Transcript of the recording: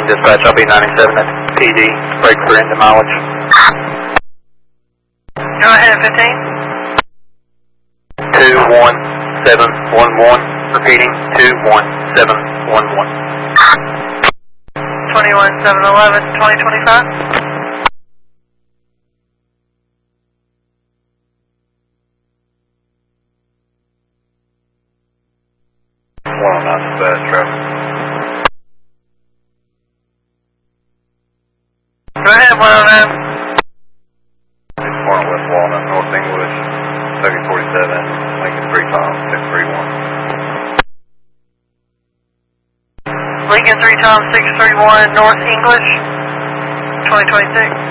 dispatch, I'll be 97 at PD, break for end of mileage. Go ahead, 15. 21711, repeating, 21711. 21711, 2025. Not dispatch, traffic. Go ahead, 109. Corner West Walnut, North English, 3047, Lincoln 3 Tom, 631. Lincoln 3 Tom 631, North English, 2026.